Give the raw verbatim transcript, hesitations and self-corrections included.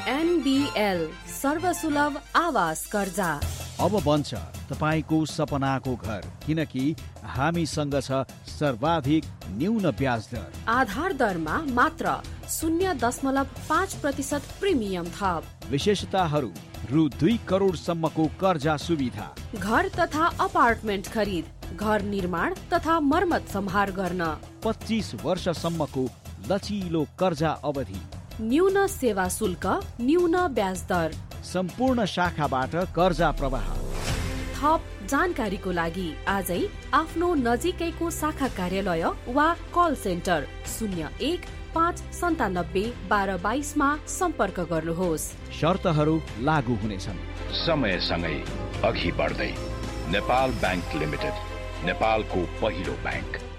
NBL सर्वसुलभ आवास कर्जा। अब बन्छ तपाईको सपनाको घर, किनकि हामीसँग छ सर्वाधिक न्यून ब्याज दर। आधार दरमा मात्र शून्य दशमलव पाँच प्रतिशत प्रिमियम थप। विशेषताहरू रु दुई करोडसम्मको कर्जा सुविधा। घर तथा अपार्टमेन्ट खरिद, घर निर्माण तथा मर्मत सम्हार गर्न। पच्चीस वर्षसम्मको लचिलो कर्जा अवधि। न्यून सेवा शुल्क, न्यून ब्याज दर। सम्पूर्ण शाखाबाट कर्जा प्रवाह। थप जानकारीको लागि आजै आफ्नो नजिकैको शाखा कार्यालय वा कल सेन्टर शून्य एक पाँच सन्तानब्बे बाह्र बाइसमा सम्पर्क गर्नुहोस्। शर्तहरू लागू हुनेछन्। समयसँगै अघि बढ्दै नेपाल बैंक लिमिटेड, नेपालको पहिलो बैंक।